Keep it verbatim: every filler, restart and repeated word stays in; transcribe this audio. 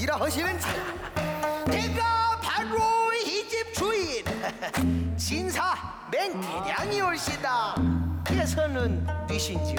무엇이라 하시는지. 내가 바로 이 집 주인 신사 맹대량이 올시다. 예서는 뛰신지요?